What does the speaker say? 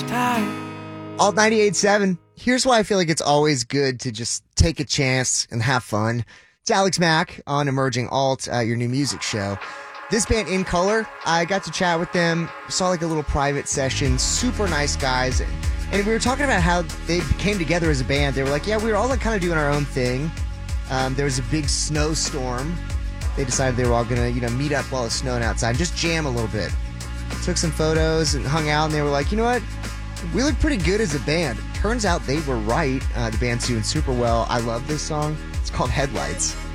Alt 98.7. Here's why I feel like it's always good to just take a chance and have fun. It's Alex Mack on Emerging Alt, your new music show. This band, In Color, I got to chat with them, saw like a little private session, super nice guys. And we were talking about how they came together as a band. They were like, yeah, we were all like kind of doing our own thing. There was a big snowstorm. They decided they were all going to, meet up while it's snowing outside and just jam a little bit. Took some photos and hung out, and they were like, you know what? We look pretty good as a band. Turns out they were right. The band's doing super well. I love this song. It's called Headlights.